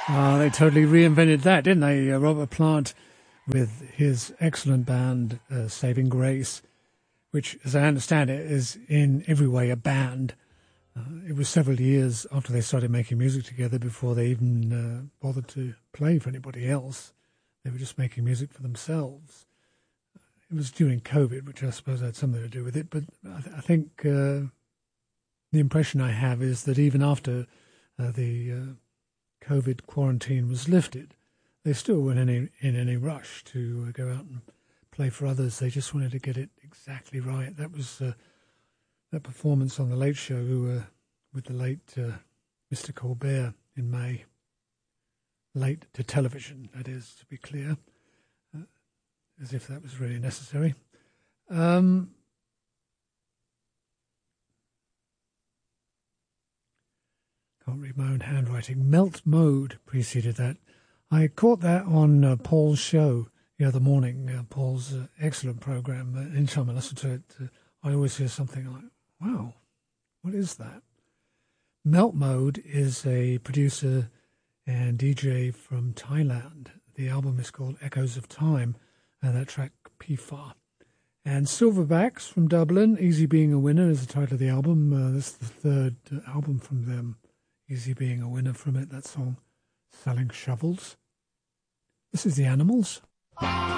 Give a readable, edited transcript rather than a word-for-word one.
They totally reinvented that, didn't they? Robert Plant with his excellent band, Saving Grace, which, as I understand it, is in every way a band. It was several years after they started making music together before they even bothered to play for anybody else. They were just making music for themselves. It was during COVID, which I suppose had something to do with it, but I think the impression I have is that even after the COVID quarantine was lifted, they still weren't in any rush to go out and play for others. They just wanted to get it exactly right. That was that performance on The Late Show with the late Mr. Colbert in May. Late to television, that is, to be clear, as if that was really necessary. Can't read my own handwriting. Melt Mode preceded that. I caught that on Paul's show the other morning, Paul's excellent program. Anytime I listen to it, I always hear something like, wow, what is that? Melt Mode is a producer and DJ from Thailand. The album is called Echoes of Time, and that track, Pifa. And Silverbacks from Dublin, Easy Being a Winner is the title of the album. This is the third album from them. Easy Being a Winner from it, that song, Selling Shovels. This is The Animals.